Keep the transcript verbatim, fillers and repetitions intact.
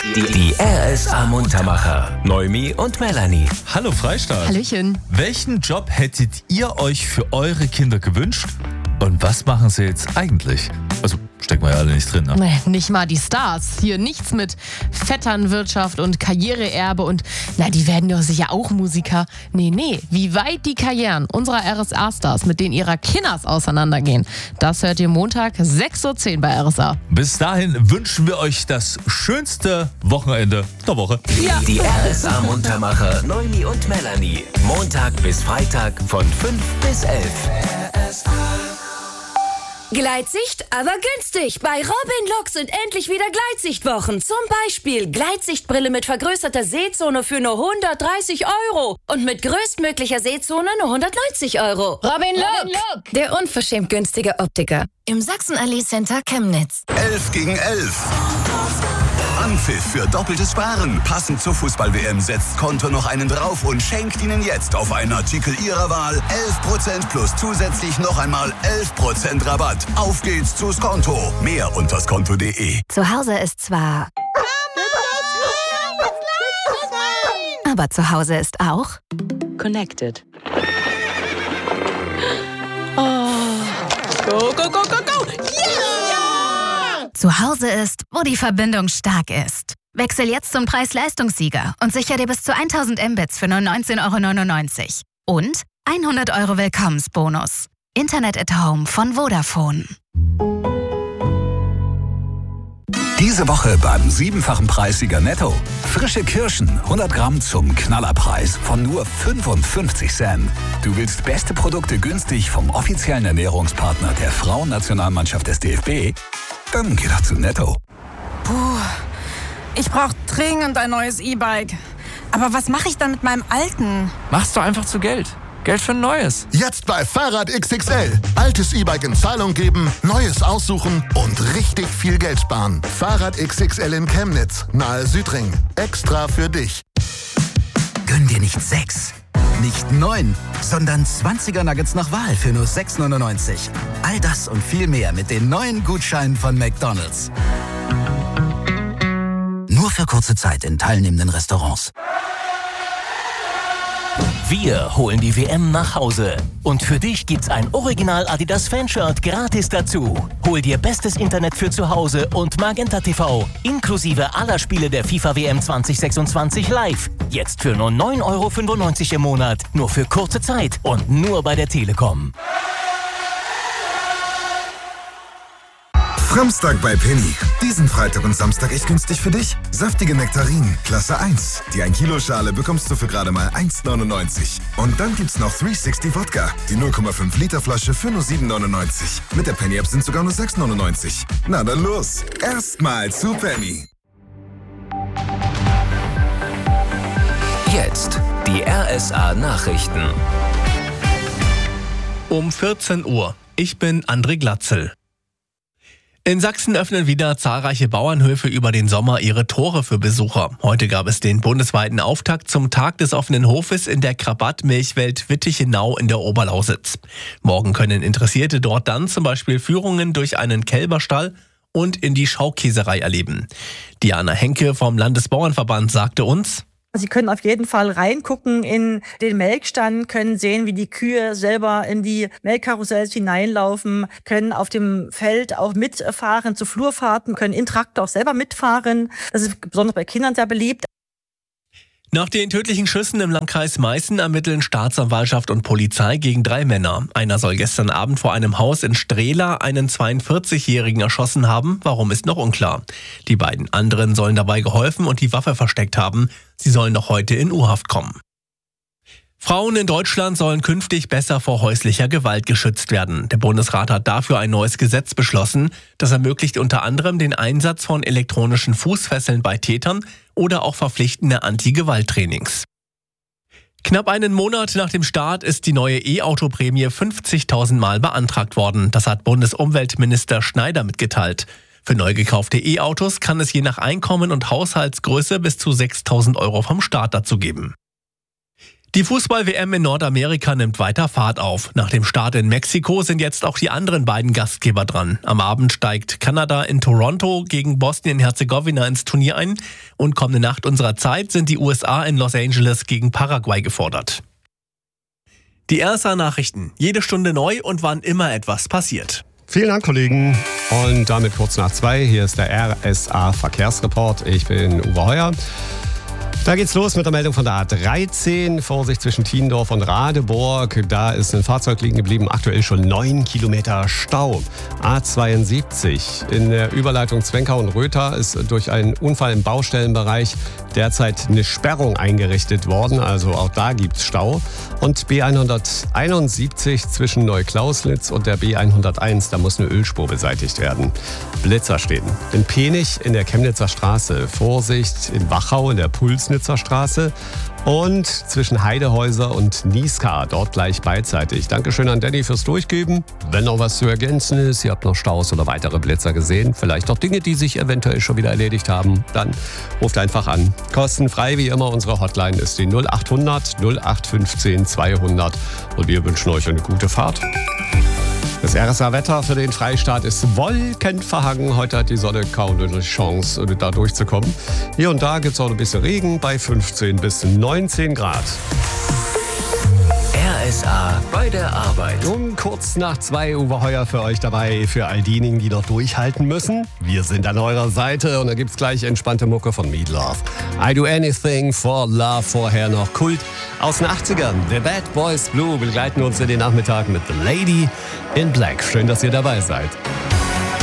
Die, die R S A Muntermacher. Noemi und Melanie. Hallo Freistaat. Hallöchen. Welchen Job hättet ihr euch für eure Kinder gewünscht? Und was machen sie jetzt eigentlich? Also stecken wir ja alle nicht drin, ne? Nee, nicht mal die Stars. Hier nichts mit Vetternwirtschaft und Karriereerbe und, na, die werden doch sicher auch Musiker. Nee, nee, wie weit die Karrieren unserer R S A-Stars mit denen ihrer Kinders auseinandergehen, das hört ihr Montag sechs Uhr zehn bei R S A. Bis dahin wünschen wir euch das schönste Wochenende der Woche. Ja. Die R S A Muntermacher Noemi und Melanie. Montag bis Freitag von fünf bis elf. Gleitsicht, aber günstig. Bei Robin Look sind endlich wieder Gleitsichtwochen. Zum Beispiel Gleitsichtbrille mit vergrößerter Sehzone für nur hundertdreißig Euro. Und mit größtmöglicher Sehzone nur hundertneunzig Euro. Robin Look. Der unverschämt günstige Optiker. Im Sachsenallee Center Chemnitz. elf gegen elf. Anpfiff für doppeltes Sparen. Passend zur Fußball-W M setzt Konto noch einen drauf und schenkt Ihnen jetzt auf einen Artikel Ihrer Wahl elf Prozent plus zusätzlich noch einmal elf Prozent Rabatt. Auf geht's zu Skonto. Mehr unter skonto punkt de. Zu Hause ist zwar... Aber zu Hause ist auch... Connected. Go, go, go, go, go. Zu Hause ist, wo die Verbindung stark ist. Wechsel jetzt zum Preis-Leistungssieger und sicher dir bis zu tausend Mbits für nur neunzehn Euro neunundneunzig. Und hundert Euro Willkommensbonus. Internet at Home von Vodafone. Diese Woche beim siebenfachen Preissieger Netto. Frische Kirschen, hundert Gramm zum Knallerpreis von nur fünfundfünfzig Cent. Du willst beste Produkte günstig vom offiziellen Ernährungspartner der Frauennationalmannschaft des D F B? Dann geh doch zu Netto. Puh, ich brauche dringend ein neues E-Bike. Aber was mache ich dann mit meinem alten? Mach's doch einfach zu Geld. Geld für ein neues. Jetzt bei Fahrrad X X L. Altes E-Bike in Zahlung geben, neues aussuchen und richtig viel Geld sparen. Fahrrad X X L in Chemnitz, nahe Südring. Extra für dich. Gönn dir nicht sechs, nicht neun, sondern zwanziger Nuggets nach Wahl für nur sechs neunundneunzig. All das und viel mehr mit den neuen Gutscheinen von McDonald's. Nur für kurze Zeit in teilnehmenden Restaurants. Wir holen die W M nach Hause. Und für dich gibt's ein Original Adidas Fanshirt gratis dazu. Hol dir bestes Internet für zu Hause und Magenta T V. Inklusive aller Spiele der FIFA W M zwanzig sechsundzwanzig live. Jetzt für nur neun Euro fünfundneunzig im Monat. Nur für kurze Zeit und nur bei der Telekom. Samstag bei Penny. Diesen Freitag und Samstag echt günstig für dich. Saftige Nektarinen, Klasse eins. Die ein Kilo Schale bekommst du für gerade mal eins neunundneunzig. Und dann gibt's noch dreihundertsechzig Wodka. Die null Komma fünf Liter Flasche für nur sieben neunundneunzig. Mit der Penny App sind sogar nur sechs neunundneunzig. Na dann los. Erstmal zu Penny. Jetzt die R S A Nachrichten. Um vierzehn Uhr. Ich bin André Glatzel. In Sachsen öffnen wieder zahlreiche Bauernhöfe über den Sommer ihre Tore für Besucher. Heute gab es den bundesweiten Auftakt zum Tag des offenen Hofes in der Krabat-Milchwelt Wittichenau in der Oberlausitz. Morgen können Interessierte dort dann zum Beispiel Führungen durch einen Kälberstall und in die Schaukäserei erleben. Diana Henke vom Landesbauernverband sagte uns: Sie können auf jeden Fall reingucken in den Melkstand, können sehen, wie die Kühe selber in die Melkkarussells hineinlaufen, können auf dem Feld auch mitfahren zu Flurfahrten, können in Traktor auch selber mitfahren. Das ist besonders bei Kindern sehr beliebt. Nach den tödlichen Schüssen im Landkreis Meißen ermitteln Staatsanwaltschaft und Polizei gegen drei Männer. Einer soll gestern Abend vor einem Haus in Strehla einen zweiundvierzigjährigen erschossen haben. Warum, ist noch unklar. Die beiden anderen sollen dabei geholfen und die Waffe versteckt haben. Sie sollen noch heute in U-Haft kommen. Frauen in Deutschland sollen künftig besser vor häuslicher Gewalt geschützt werden. Der Bundesrat hat dafür ein neues Gesetz beschlossen. Das ermöglicht unter anderem den Einsatz von elektronischen Fußfesseln bei Tätern oder auch verpflichtende Anti-Gewalt-Trainings. Knapp einen Monat nach dem Start ist die neue E-Auto-Prämie fünfzigtausend Mal beantragt worden. Das hat Bundesumweltminister Schneider mitgeteilt. Für neu gekaufte E-Autos kann es je nach Einkommen und Haushaltsgröße bis zu sechstausend Euro vom Staat dazu geben. Die Fußball-W M in Nordamerika nimmt weiter Fahrt auf. Nach dem Start in Mexiko sind jetzt auch die anderen beiden Gastgeber dran. Am Abend steigt Kanada in Toronto gegen Bosnien-Herzegowina ins Turnier ein. Und kommende Nacht unserer Zeit sind die U S A in Los Angeles gegen Paraguay gefordert. Die R S A-Nachrichten. Jede Stunde neu und wann immer etwas passiert. Vielen Dank, Kollegen. Und damit kurz nach zwei. Hier ist der R S A-Verkehrsreport. Ich bin Uwe Heuer. Da geht's los mit der Meldung von der A dreizehn. Vorsicht zwischen Tiendorf und Radeburg. Da ist ein Fahrzeug liegen geblieben. Aktuell schon neun Kilometer Stau. A zweiundsiebzig. In der Überleitung Zwenkau und Rötha ist durch einen Unfall im Baustellenbereich derzeit eine Sperrung eingerichtet worden. Also auch da gibt's Stau. Und B hunderteinundsiebzig zwischen Neuklauslitz und der B hunderteins. Da muss eine Ölspur beseitigt werden. Blitzer stehen in Penich in der Chemnitzer Straße. Vorsicht in Wachau in der Pulsnitzer Straße und zwischen Heidehäuser und Nieskar, dort gleich beidseitig. Dankeschön an Danny fürs Durchgeben. Wenn noch was zu ergänzen ist, ihr habt noch Staus oder weitere Blitzer gesehen, vielleicht auch Dinge, die sich eventuell schon wieder erledigt haben, dann ruft einfach an. Kostenfrei wie immer, unsere Hotline ist die null acht hundert null acht fünfzehn zweihundert und wir wünschen euch eine gute Fahrt. Das R S A-Wetter für den Freistaat ist wolkenverhangen. Heute hat die Sonne kaum eine Chance, da durchzukommen. Hier und da gibt es auch ein bisschen Regen bei fünfzehn bis neunzehn Grad. R S A bei der Arbeit. Um kurz nach zwei Uwe Heuer für euch dabei, für all diejenigen, die noch durchhalten müssen. Wir sind an eurer Seite und da gibt's gleich entspannte Mucke von Meat Love. I Do Anything for Love, vorher noch Kult aus den achtzigern. The Bad Boys Blue begleiten uns in den Nachmittag mit The Lady in Black. Schön, dass ihr dabei seid.